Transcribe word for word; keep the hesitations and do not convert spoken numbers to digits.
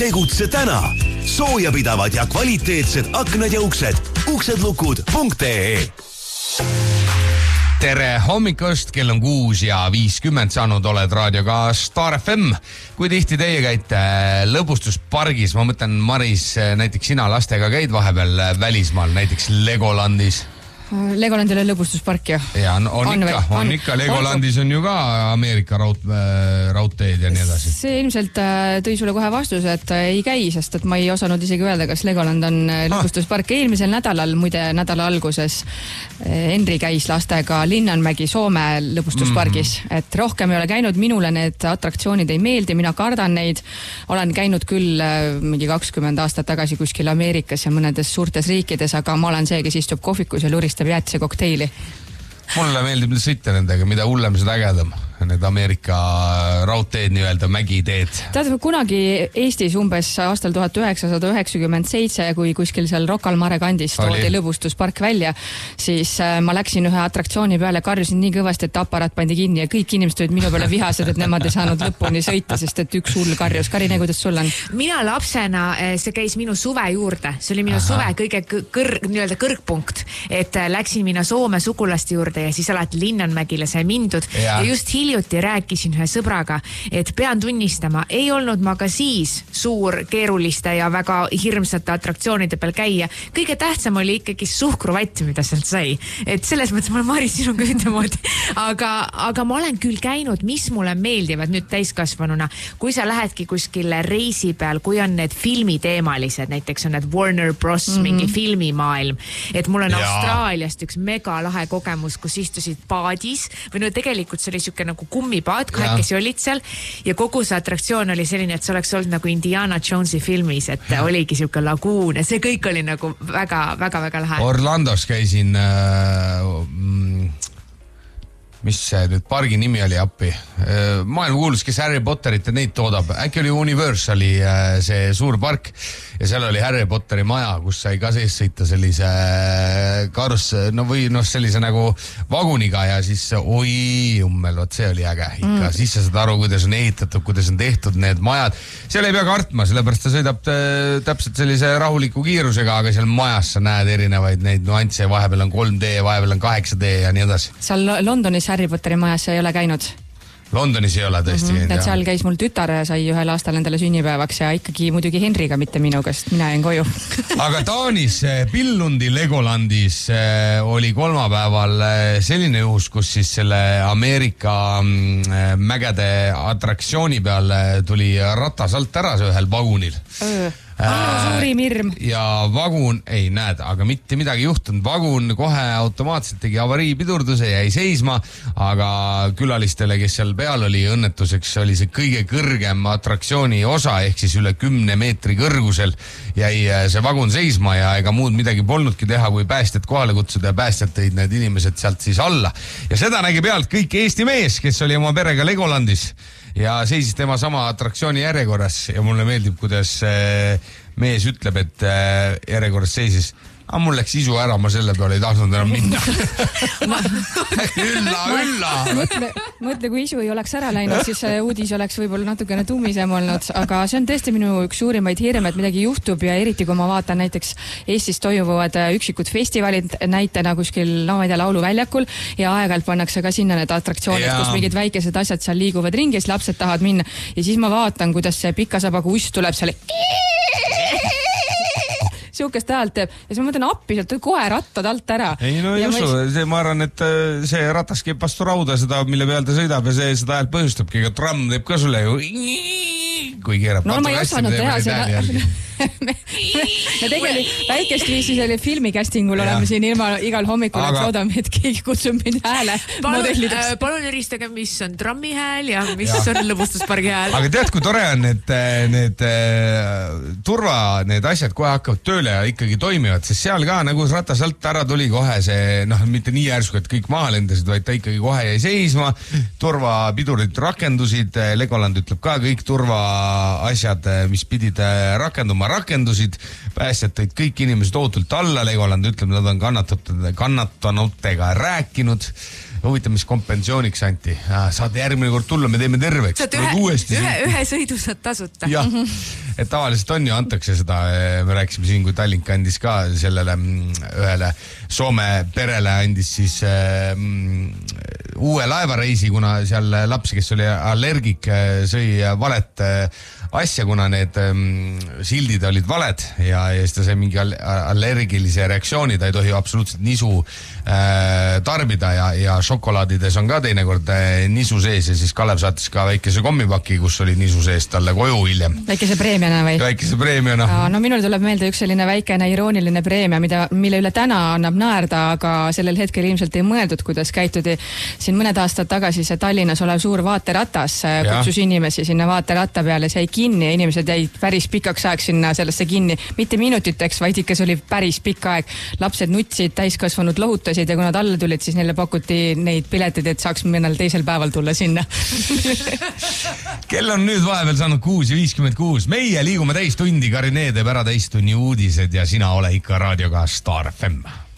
Tegutse täna. Soojapidavad ja kvaliteetsed aknad ja uksed. uksedlukud punkt ee. Tere hommikust, kell on kuus ja viiskümmend saanud, oled raadioga Star F M. Kui tihti teie käite lõbustuspargis, ma mõtlen, Maris, näiteks sina lastega käid vahepeal välismaal, näiteks Legolandis? Legolandil on lõbustuspark ju. Ja on, on, on ikka, on, on ikka. Legolandis on ju ka Ameerika raud, raudteed ja nii edasi. See ilmselt tõi sulle kohe vastus, et ei käi, sest et ma ei osanud isegi öelda, kas Legoland on lõbustuspark. Eelmisel nädalal, muide nädala alguses, Henri käis lastega Linnanmägi Soome lõbustuspargis. Mm. Et rohkem ei ole käinud, minule need atraktsioonid ei meeldi, mina kardan neid. Olen käinud küll mingi kakskümmend aastat tagasi kuskil Ameerikas ja mõnedes suurtes riikides, aga ma olen see, kes istub kohvikus ja luristab jäätise kokteili. Mulle meeldib sõita nendega, mida hullem seda ägedam. Need Ameerika raudteed, nii-öelda mägiteed. Tead, kunagi Eestis umbes aastal tuhat üheksasada üheksakümmend seitse, kui kuskil seal Rocca al Mare kandis toodi lõbustuspark välja, siis ma läksin ühe atraktsiooni peale, karjusin nii kõvasti, et aparaat pandi kinni ja kõik inimesed olid minu peale vihased, et nemad ei saanud lõpuni sõita, sest et üks hull karjus. Karine, kuidas sul on? Mina lapsena, see käis minu suve juurde. See oli minu Aha. suve kõige kõrg, nii-öelda kõrgpunkt, et läksin mina Soome sugulaste juurde ja siis alati Linnanmägile sai mindud ja, ja just hiljuti rääkisin ühe sõbraga, et pean tunnistama, ei olnud ma ka siis suur, keeruliste ja väga hirmsate atraktsioonide peal käia. Kõige tähtsam oli ikkagi suhkruvatt, mida sealt sai. Et selles mõttes ma olen Maris sinuga ühtemoodi. Aga, aga ma olen küll käinud, mis mulle meeldivad nüüd täiskasvanuna. Kui sa lähedki kuskile reisi peal, kui on need filmiteemalised, näiteks on need Warner Bros. Mm-hmm. mingi filmimaailm, et mul on ja. Austraaliast üks mega lahe kogemus, kus istusid paadis, või no tegelikult see oli siuke nagu kummipaad, kahekesi olid seal ja kogu see atraktsioon oli selline, et see oleks olnud nagu Indiana Jonesi filmis, et ja. Oligi siuke laguun ja see kõik oli nagu väga, väga, väga lahe. Orlandos käisin äh, mis see nüüd pargi nimi oli appi? Maailma kuulus, kes Harry Potterit ja neid toodab. Äkki oli Universali see suur park ja seal oli Harry Potteri maja, kus sai ka sees sõita sellise karus, no või noh, sellise nagu vaguniga ja siis oi jummel, võt see oli äge ikka. Mm. Siis sa saad aru, kuidas on ehitatud, kuidas on tehtud need majad. Seal ei pea kartma, sellepärast ta sõidab täpselt sellise rahuliku kiirusega, aga seal majas sa näed erinevaid neid nuansse, vahepeal on kolm D, vahepeal on kaheksa D ja nii edasi. Seal Londonis Harry Potteri majas ei ole käinud. Londonis ei ole tõesti mm-hmm. käinud. Seal käis mul tütar ja sai ühel aastal endale sünnipäevaks ja ikkagi muidugi Henriga, mitte minuga, sest mina jäin koju. Aga Taanis Billundi Legolandis oli kolmapäeval selline juhus, kus siis selle Ameerika mägede atraktsiooni peal tuli ratas alt ära see ühel vagunil. Öö. Suurim hirm. Ja vagun, ei näed, aga mitte midagi juhtunud. Vagun kohe automaatselt tegi avariipidurduse ja jäi seisma, aga külalistele, kes seal peal oli õnnetuseks, oli see kõige kõrgem atraktsiooni osa, ehk siis üle kümne meetri kõrgusel jäi see vagun seisma ja ega muud midagi polnudki teha, kui päästjad kohale kutsuda ja päästjad tõid need inimesed sealt siis alla. Ja seda nägi pealt kõik Eesti mees, kes oli oma perega Legolandis ja seisis tema sama atraktsiooni järjekorras ja mulle meeldib, kuidas mees ütleb, et järjekorras seisis, aga mul läks isu ära, ma selle peale ei tahtnud enam minna. ülla, ülla! Mõtle, mõtle, kui isu ei oleks ära läinud, siis uudis oleks võib-olla natukene tummisem olnud, aga see on tõesti minu üks suurimaid hirme, et midagi juhtub ja eriti kui ma vaatan näiteks Eestis toimuvad üksikud festivalid näitena kuskil, no ma ei tea, lauluväljakul ja aeg-ajalt pannakse ka sinna need atraktsioonid, ja. Kus mingid väikesed asjad seal liiguvad ringi, siis lapsed tahavad minna ja siis ma vaatan, kuidas see pikasabaga uss tuleb seal siukest häält teeb ja siis ma mõtlen appi, sealt kohe rattad alt ära. Ei no ei usu, ma... ma arvan, et see ratas keeb vastu rauda seda, mille peal ta sõidab ja see seda häält põhjustabki, aga tramm teeb ka sulle ju kui keerab. No ma ei osanud teha seda. me, me tegelikult väikest viisi selle filmicastingul ja. Oleme siin ilma igal hommikul, aga... et loodame, et keegi kutsub mind hääle modellideks. Äh, palun üristage, mis on trammi hääl ja mis ja. On lõbustuspargi hääl. Aga tead, kui tore on, et need turva, need asjad kohe hakkavad tööle ja ikkagi toimivad, sest seal ka nagu ratas alt ära tuli kohe see, noh, mitte nii järsku, et kõik maha lendasid, vaid ta ikkagi kohe jäi seisma, turvapidurid rakendusid, Legoland ütleb ka kõik turva asjad, mis pidid rakenduma, rakendusid, päästjad tõid kõik inimesed ootult alla, Legoland ütleb, nad on kannatanutega, kannatanutega rääkinud. Huvitav, mis kompensiooniks anti. Saad järgmine kord tulla, me teeme terveks. Saad ühe, ühe, ühe sõidu saad tasuta. Ja. et tavaliselt on ju, antakse seda, me rääkisime siin, kui Tallink andis ka sellele ühele Soome perele andis siis mm, uue laevareisi, kuna seal laps, kes oli allergik, sõi valet asja, kuna need mm, sildid olid valed ja, ja siis ta sai mingi allergilise reaktsiooni, ta ei tohi absoluutselt nisu äh, tarbida ja, ja šokolaadides on ka teinekord äh, nisu sees ja siis Kalev saatis ka väikese kommipaki, kus oli nisu sees talle koju hiljem. Väikese preemiana või? Väikese preemiana. No minul tuleb meelde üks selline väikene irooniline preemia, mida, mille üle täna annab naerda, aga sellel hetkel ilmselt ei mõeldud, kuidas käitudi. Siin mõned aastad tagasi see Tallinnas olev suur vaateratas kutsus ja. inimesi sinna vaateratta peale, see jäi kinni ja inimesed jäid päris pikaks ajaks sinna sellesse kinni. Mitte minutiteks, vaid ikka see oli päris pikk aeg. Lapsed nutsid, täiskasvanud lohutasid ja kui nad alla tulid, siis neile pakuti neid piletid, et saaks mõnel teisel päeval tulla sinna. Kell on nüüd vahepeal saanud kuus ja viiskümmend kuus. Meie liigume täistundi, Karinee teeb ära täistunni uudised ja sina ole ikka raadioga Star F M.